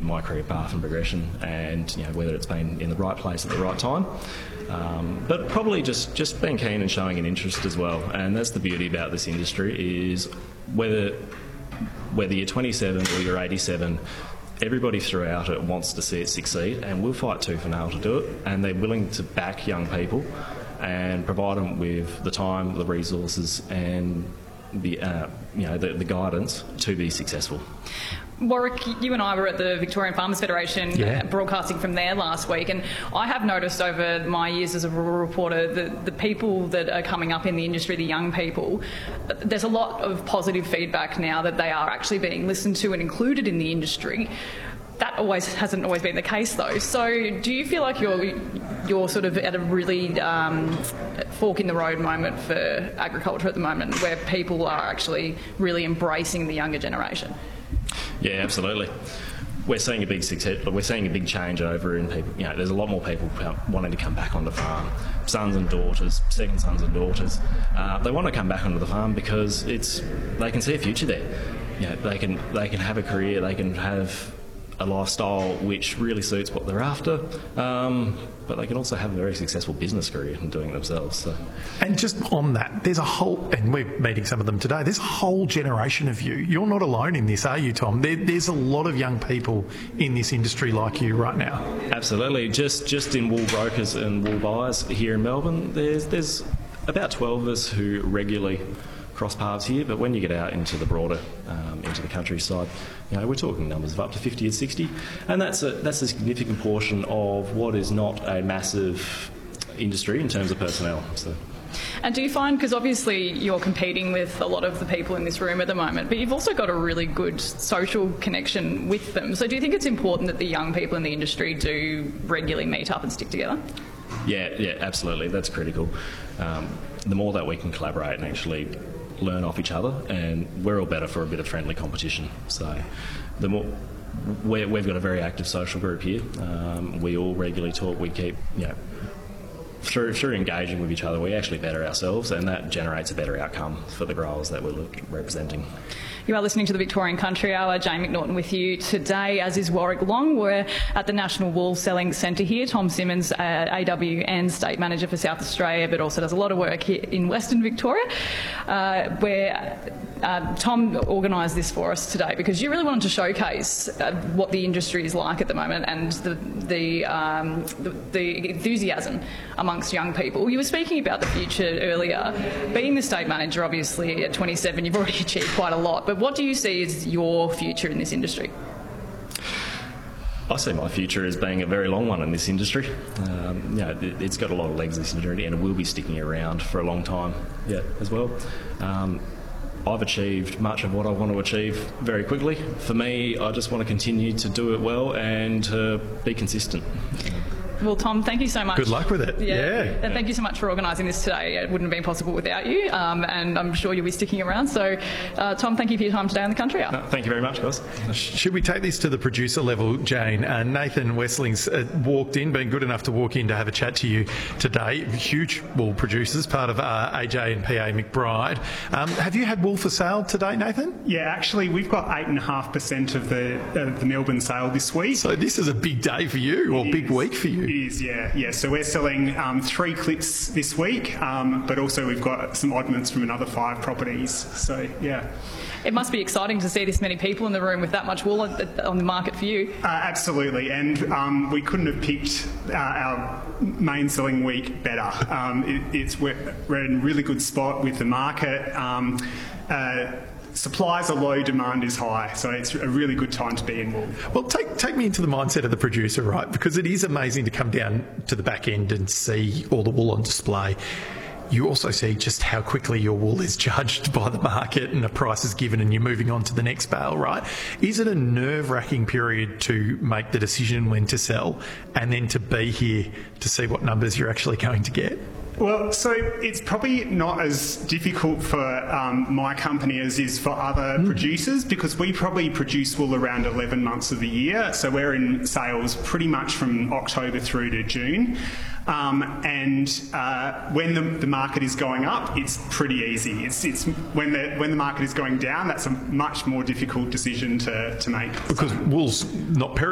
my career path and progression, and whether it's been in the right place at the right time. But probably just being keen and showing an interest as well. And that's the beauty about this industry, is whether you're 27 or you're 87, everybody throughout it wants to see it succeed, and we'll fight tooth and nail to do it. And they're willing to back young people and provide them with the time, the resources, and the guidance to be successsul. Warwick, you and I were at the Victorian Farmers Federation broadcasting from there last week, and I have noticed over my years as a rural reporter that the people that are coming up in the industry, the young people, there's a lot of positive feedback now that they are actually being listened to and included in the industry. That hasn't always been the case, though. So do you feel like you're sort of at a really fork in the road moment for agriculture at the moment, where people are actually really embracing the younger generation? Yeah, absolutely. We're seeing a big success. We're seeing a big change over in people. There's a lot more people wanting to come back onto the farm. Sons and daughters, second sons and daughters. They want to come back onto the farm because they can see a future there. They can have a career. They can have a lifestyle which really suits what they're after, but they can also have a very successful business career in doing it themselves. So. And just on that, there's a whole, and we're meeting some of them today, there's a whole generation of you. You're not alone in this, are you, Tom? There's a lot of young people in this industry like you right now. Absolutely. Just in wool brokers and wool buyers here in Melbourne, there's about 12 of us who regularly cross paths here, but when you get out into the broader, into the countryside, we're talking numbers of up to 50 and 60, and that's a significant portion of what is not a massive industry in terms of personnel. So. And do you find, because obviously you're competing with a lot of the people in this room at the moment, but you've also got a really good social connection with them, so do you think it's important that the young people in the industry do regularly meet up and stick together? Yeah, absolutely. That's critical. The more that we can collaborate and actually learn off each other, and we're all better for a bit of friendly competition. So the more we've got a very active social group here. We all regularly talk. We keep through engaging with each other, we actually better ourselves, and that generates a better outcome for the growers that we're representing. You are listening to the Victorian Country Hour. Jane McNaughton with you today, as is Warwick Long. We're at the National Wool Selling Centre here. Tom Simmons, AWN State Manager for South Australia, but also does a lot of work here in Western Victoria, where Tom organised this for us today because you really wanted to showcase what the industry is like at the moment and the enthusiasm amongst young people. You were speaking about the future earlier. Being the State Manager, obviously, at 27, you've already achieved quite a lot, but what do you see as your future in this industry? I see my future as being a very long one in this industry. It's got a lot of legs, this industry, and it will be sticking around for a long time as well. I've achieved much of what I want to achieve very quickly. For me, I just want to continue to do it well and to be consistent. Well, Tom, thank you so much. Good luck with it. Yeah. And thank you so much for organising this today. It wouldn't have been possible without you, and I'm sure you'll be sticking around. So, Tom, thank you for your time today on the Country Hour. Thank you very much, guys. Should we take this to the producer level, Jane? Nathan Westling's walked in, been good enough to walk in to have a chat to you today. Huge wool producers, part of AJ and PA McBride. Have you had wool for sale today, Nathan? Yeah, actually, we've got 8.5% of the Melbourne sale this week. So this is a big day for you, or big week for you. It is, yeah. So we're selling 3 clips this week, but also we've got some oddments from another 5 properties. So, yeah. It must be exciting to see this many people in the room with that much wool on the market for you. Absolutely, and we couldn't have picked our main selling week better. We're in a really good spot with the market. Supplies are low, demand is high, so it's a really good time to be in wool. Well, take me into the mindset of the producer, right? Because it is amazing to come down to the back end and see all the wool on display. You also see just how quickly your wool is judged by the market and a price is given and you're moving on to the next bale, right? Is it a nerve-wracking period to make the decision when to sell and then to be here to see what numbers you're actually going to get? Well, so it's probably not as difficult for my company as is for other producers because we probably produce wool around 11 months of the year. So we're in sales pretty much from October through to June. When the market is going up, it's pretty easy. It's when the market is going down, that's a much more difficult decision to make. Because wool's not perishable.